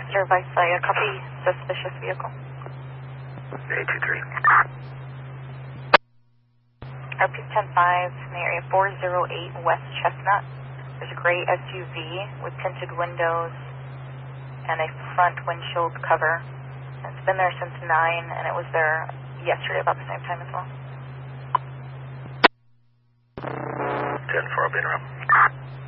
Passenger Visalia, copy suspicious vehicle. 823. RP 10-5 in the area 408 West Chestnut. There's a gray SUV with tinted windows and a front windshield cover. It's been there since 9, and it was there yesterday about the same time as well. 10-4, being around.